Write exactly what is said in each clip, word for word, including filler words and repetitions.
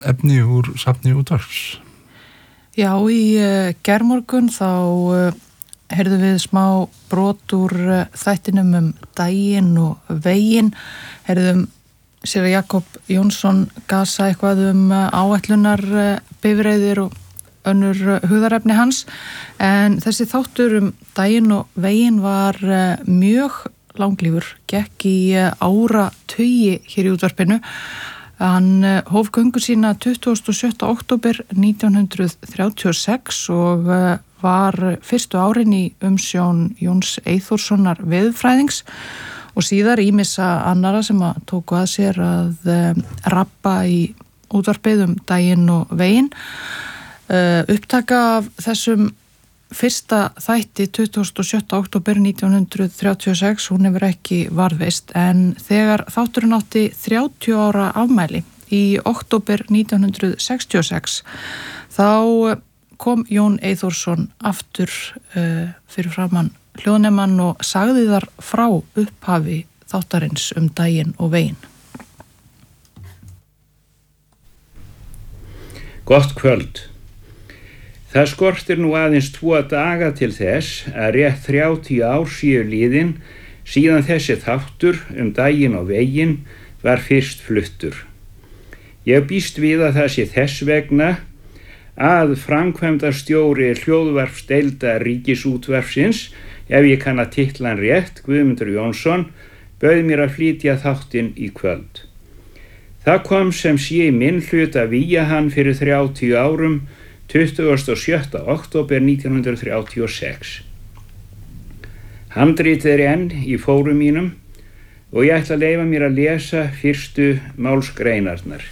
efni úr safni útvarps. Já, í uh, gærmorgun þá uh, heyrðum við smá brot úr uh, þættinum um daginn og veginn. Heyrðum séra Jakob Jónsson gasa eitthvað um uh, áætlunar uh, bifreiðir og önnur uh, hugðarefni hans. En þessi þáttur um daginn og veginn var uh, mjög langlífur, gekk í uh, áratugi hér í útvarpinu. Hann hóf göngu sína tuttugasta og sjötta október nítján hundruð þrjátíu og sex og var fyrstu árin í umsjón Jóns Eyþórssonar veðurfræðings og síðar ýmissa annara sem að tóku að sér að rappa í útvarpið um daginn og veginn. Upptaka af þessum fyrsta þætti tuttugasta og sjötta október nítján hundruð þrjátíu og sex, hún hefur ekki varðveist, en þegar þátturinn átti þrjátíu ára afmæli í október nítján hundruð sextíu og sex þá kom Jón Eyþórsson aftur uh, fyrir framann hljóðnemann og sagði þar frá upphafi þáttarins um daginn og veginn. Gott kvöld. Það skortir nú aðeins tvo daga til þess að rétt þrjátíu ár séu liðin síðan þessi þáttur um daginn og veginn var fyrst fluttur. Ég býst við að það sé þess vegna að framkvæmdastjóri hljóðvarpsdeildar Ríkisútvarpsins, ef ég kann að titla hann rétt, Guðmundur Jónsson, bauð mér að flytja þáttinn í kvöld. Það kom sem sé í minn hlut að vígja hann fyrir þrjátíu árum tuttugasta og sjötta október nítján hundruð þrjátíu og sex. Handritið er enn í fórum mínum og ég ætla að leyfa mér að lesa fyrstu málsgreinarnar.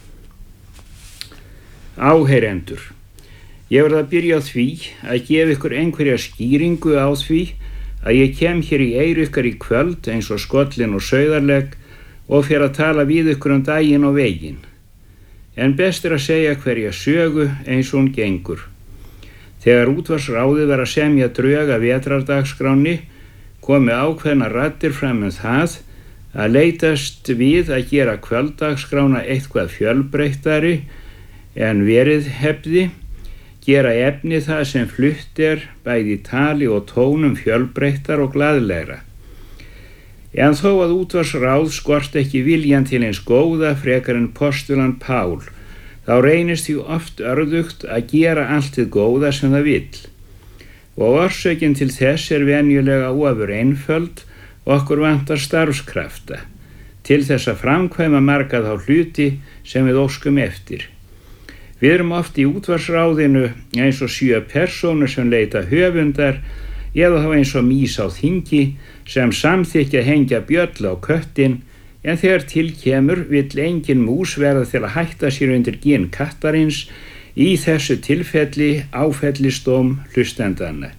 Áheyrendur, ég verð að byrja á því að gefa ykkur einhverja skýringu á því að ég kem hér í eyru ykkar í kvöld eins og skollin og sauðarlegg og fer að tala við ykkur um daginn og veginn. En best er að segja hverja sögu eins og hún gengur. Þegar útvarpsráðið var að semja drög af vetrardagskránni komu ákveðnar raddir fram um það að leitast við að gera kvölddagsskrána eitthvað fjölbreyttari en verið hefði, gera efni það sem flutt er bæði í tali og tónum fjölbreyttar og glaðlegra. En þó að útvarpsráð skort ekki viljan til eins góða frekar en postulan Pál, þá reynist því oft örðugt að gera allt hið góða sem það vill. Og orsökin til þess er venjulega ofur einföld og okkur vantar starfskrafta, til þess að framkvæma marga þá hluti sem við óskum eftir. Við erum oft í útvarpsráðinu eins og sjö persónur sem leita höfundar, eða þá eins og mís á þingi sem samþykja hengja bjöll á köttin, en þegar til kemur vill engin mús verða til að hætta sér undir gin kattarins, í þessu tilfelli áfellistóm hlustendanna.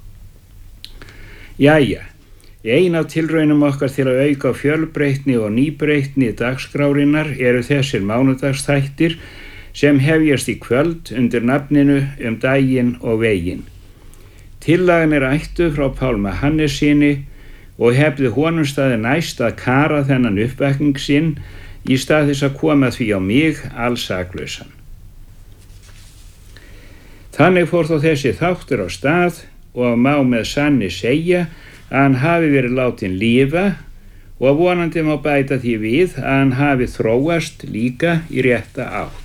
Jæja, ein af tilraunum okkar til að auka fjölbreytni og nýbreytni dagskrárinnar eru þessir mánudagsþættir sem hefjast í kvöld undir nafninu um daginn og veginn. Tillagan er ættuð frá Pálma Hannessyni og hefði honum staði næst að kara þennan uppvakning sinn í stað þess að koma því á mig allsaklausan. Þannig fór þó þessi þáttur á stað og má með sanni segja að hann hafi verið látinn lifa og vonandi má bæta því við að hann hafi þróast líka í rétta átt.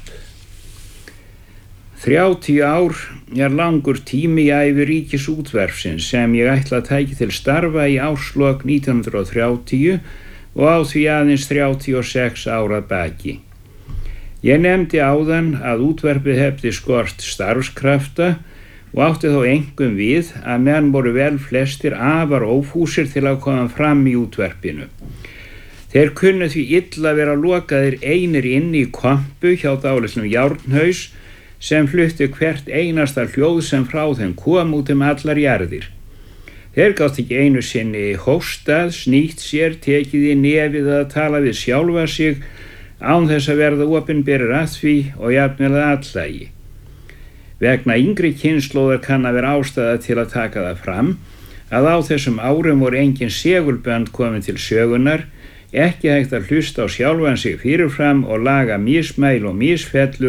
þrjátíu ár er langur tími í ævi Ríkisútvarpsins sem ég ætla að tæki til starfa í árslok nítján hundruð og þrjátíu og á því aðeins þrjátíu og sex ára baki. Ég nefndi áðan að útvarpið hefði skort starfskrafta og átti þó einkum við að menn voru vel flestir afar ófúsir til að koma fram í útvarpinu. Þeir kunnu því illa vera lokaðir einir inn í kompu hjá dálitlum járnhaus sem flutti hvert einasta hljóð sem frá þeim kom út um allar jarðir. Þeir gátt ekki einu sinni hóstað, snýtt sér, tekið í nefið að tala við sjálfa sig án þess að verða opinberir að því og jafnvel að allægi. Vegna yngri kynslóðar kann að vera ástæða til að taka það fram að á þessum árum voru engin segulbönd komin til sögunar, ekki hægt að hlusta á sjálfan sig fyrirfram og laga mismæl og misfellur